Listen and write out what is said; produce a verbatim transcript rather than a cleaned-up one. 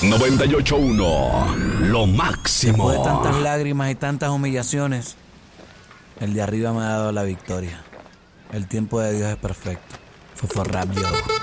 noventa y ocho punto uno, lo máximo. Después de tantas lágrimas y tantas humillaciones, el de arriba me ha dado la victoria. El tiempo de Dios es perfecto. Fofo Rap, yo.